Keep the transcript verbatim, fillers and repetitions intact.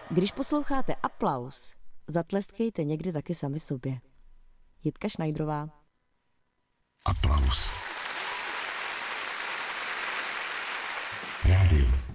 Když posloucháte Aplaus, zatleskejte někdy taky sami sobě. Jitka Šnajdrová. Aplaus.